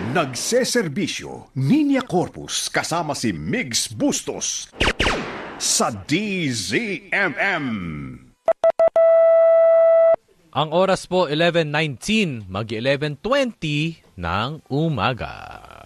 Nagseserbisyo, Niña Corpus kasama si Migs Bustos sa DZMM. Ang oras po 11:19, mag-11:20 ng umaga.